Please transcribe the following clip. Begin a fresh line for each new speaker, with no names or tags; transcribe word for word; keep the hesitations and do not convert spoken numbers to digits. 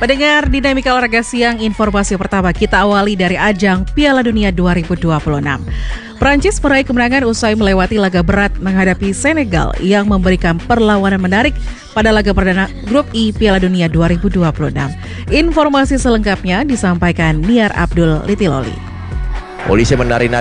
Pendengar Dinamika Olahraga Siang, informasi pertama kita awali dari ajang Piala Dunia dua ribu dua puluh enam. Prancis meraih kemenangan usai melewati laga berat menghadapi Senegal yang memberikan perlawanan menarik pada laga perdana Grup I Piala Dunia dua ribu dua puluh enam. Informasi selengkapnya disampaikan Niar Abdul Litiloli.
Polisi menari